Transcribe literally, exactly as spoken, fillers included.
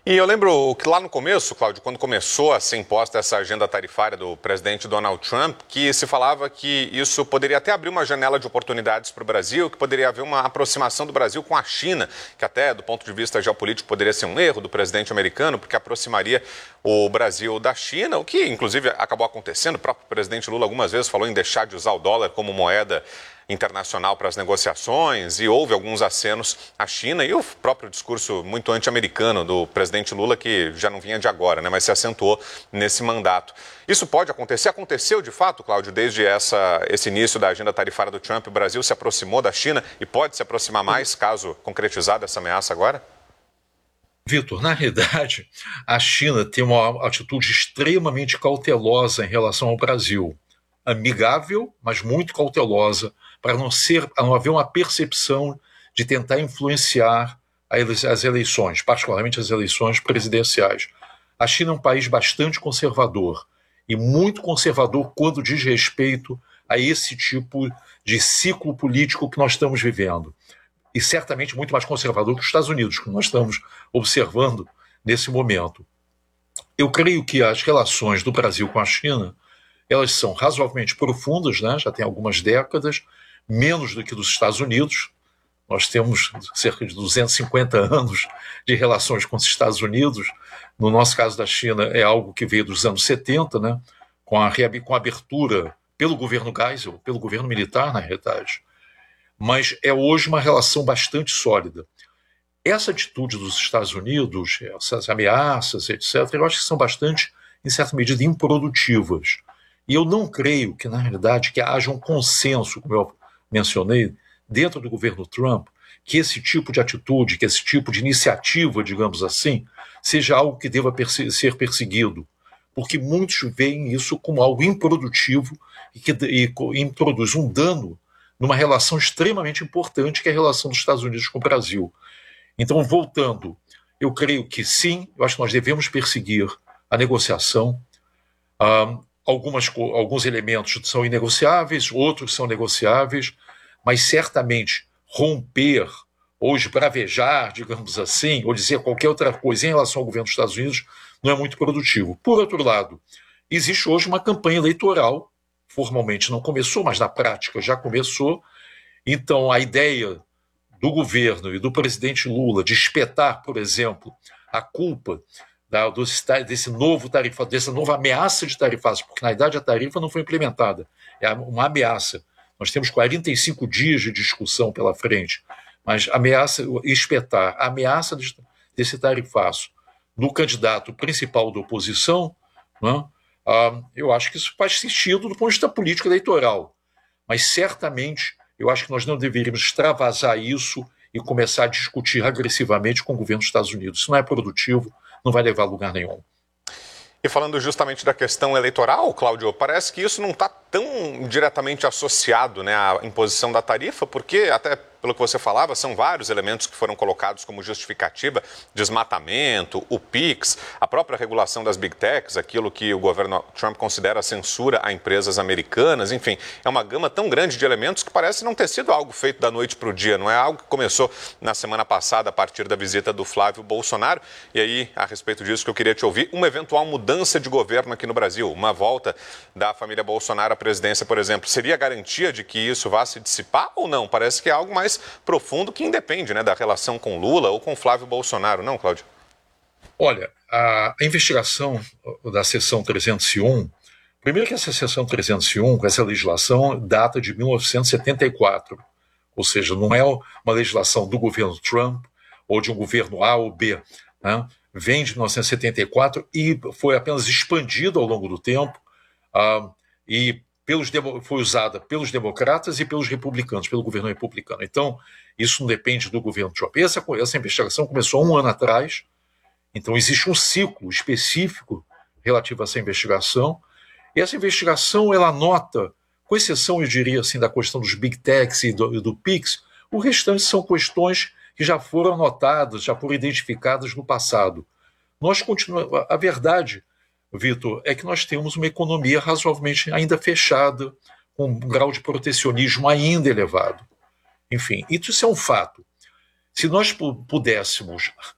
E eu lembro que lá no começo, Cláudio, quando começou a ser imposta essa agenda tarifária do presidente Donald Trump, que se falava que isso poderia até abrir uma janela de oportunidades para o Brasil, que poderia haver uma aproximação do Brasil com a China, que até do ponto de vista geopolítico poderia ser um erro do presidente americano, porque aproximaria o Brasil da China, o que inclusive acabou acontecendo. O próprio presidente Lula algumas vezes falou em deixar de usar o dólar como moeda internacional para as negociações, e houve alguns acenos à China, e o próprio discurso muito anti-americano do presidente Lula, que já não vinha de agora, né, mas se acentuou nesse mandato. Isso pode acontecer? Aconteceu de fato, Cláudio, desde essa, esse início da agenda tarifária do Trump, o Brasil se aproximou da China e pode se aproximar mais, caso concretizada essa ameaça agora? Vitor, na realidade, a China tem uma atitude extremamente cautelosa em relação ao Brasil. Amigável, mas muito cautelosa, para não ser, não haver uma percepção de tentar influenciar as eleições, particularmente as eleições presidenciais. A China é um país bastante conservador, e muito conservador quando diz respeito a esse tipo de ciclo político que nós estamos vivendo. E certamente muito mais conservador que os Estados Unidos, que nós estamos observando nesse momento. Eu creio que as relações do Brasil com a China, elas são razoavelmente profundas, né? Já tem algumas décadas, menos do que dos Estados Unidos. Nós temos cerca de duzentos e cinquenta anos de relações com os Estados Unidos. No nosso caso da China, é algo que veio dos anos setenta, né? com, a, com a abertura pelo governo Geisel, pelo governo militar, na realidade. Mas é hoje uma relação bastante sólida. Essa atitude dos Estados Unidos, essas ameaças, etcétera, eu acho que são bastante, em certa medida, improdutivas. E eu não creio que, na realidade, que haja um consenso, como eu mencionei, dentro do governo Trump, que esse tipo de atitude, que esse tipo de iniciativa, digamos assim, seja algo que deva perse- ser perseguido. Porque muitos veem isso como algo improdutivo e que e, e introduz um dano numa relação extremamente importante, que é a relação dos Estados Unidos com o Brasil. Então, voltando, eu creio que sim, eu acho que nós devemos perseguir a negociação. Um, algumas, alguns elementos são inegociáveis, outros são negociáveis, mas certamente romper ou esbravejar, digamos assim, ou dizer qualquer outra coisa em relação ao governo dos Estados Unidos não é muito produtivo. Por outro lado, existe hoje uma campanha eleitoral, formalmente não começou, mas na prática já começou. Então, a ideia do governo e do presidente Lula de espetar, por exemplo, a culpa da, do, desse novo tarifa, dessa nova ameaça de tarifaço, porque na verdade a tarifa não foi implementada, é uma ameaça. Nós temos quarenta e cinco dias de discussão pela frente, mas ameaça, espetar a ameaça de, desse tarifaço no candidato principal da oposição, né, ah, eu acho que isso faz sentido do ponto de vista político eleitoral, mas certamente eu acho que nós não deveríamos extravasar isso e começar a discutir agressivamente com o governo dos Estados Unidos. Isso não é produtivo, não vai levar a lugar nenhum. E falando justamente da questão eleitoral, Cláudio, parece que isso não está tão diretamente associado, né, à imposição da tarifa, porque até pelo que você falava, são vários elementos que foram colocados como justificativa: desmatamento, o PIX, a própria regulação das Big Techs, aquilo que o governo Trump considera censura a empresas americanas, enfim, é uma gama tão grande de elementos que parece não ter sido algo feito da noite para o dia, não é algo que começou na semana passada a partir da visita do Flávio Bolsonaro. E aí, a respeito disso que eu queria te ouvir, uma eventual mudança de governo aqui no Brasil, uma volta da família Bolsonaro à presidência, por exemplo, seria garantia de que isso vá se dissipar ou não? Parece que é algo mais profundo que independe, né, da relação com Lula ou com Flávio Bolsonaro, não, Cláudio? Olha, a investigação da seção trezentos e um, primeiro que essa seção trezentos e um, com essa legislação, data de mil novecentos e setenta e quatro, ou seja, não é uma legislação do governo Trump ou de um governo A ou B, né? Vem de mil novecentos e setenta e quatro e foi apenas expandida ao longo do tempo, uh, e Pelos, foi usada pelos democratas e pelos republicanos, pelo governo republicano. Então, isso não depende do governo Trump. Essa, essa investigação começou há um ano atrás, então existe um ciclo específico relativo a essa investigação, e essa investigação, ela nota, com exceção, eu diria assim, da questão dos Big Techs e do, do PIX, o restante são questões que já foram notadas, já foram identificadas no passado. Nós continuamos, a verdade, Vitor, é que nós temos uma economia razoavelmente ainda fechada, com um grau de protecionismo ainda elevado. Enfim, isso é um fato. Se nós pudéssemos